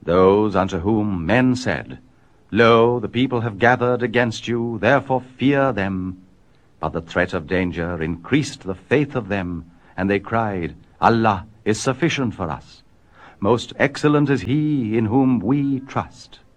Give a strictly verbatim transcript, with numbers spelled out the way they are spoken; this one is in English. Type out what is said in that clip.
those unto whom men said, Lo, the people have gathered against you, therefore fear them. But the threat of danger increased the faith of them, and they cried, Allah is sufficient for us. Most excellent is he in whom we trust.